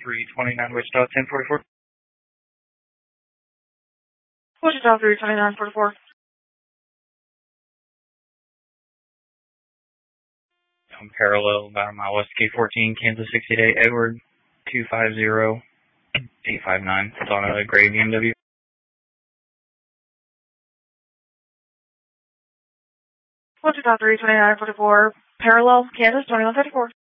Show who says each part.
Speaker 1: 329 Wichita 1044.
Speaker 2: Wichita 32944.
Speaker 1: Parallel about a mile west K14, Kansas 60-day, Edward 250-859. It's on a gray BMW.
Speaker 2: Wichita 32944. Parallel, Kansas 2134.